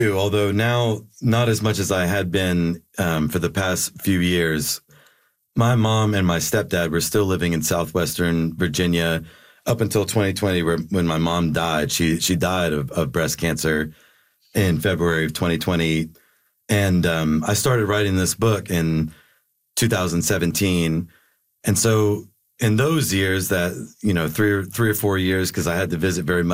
Although now not as much as I had been for the past few years. My mom and my stepdad were still living in southwestern Virginia up until 2020, when my mom died. She died of breast cancer in February of 2020. And I started writing this book in 2017. And so in those years, that, 3 or 4 years, because I had to visit very much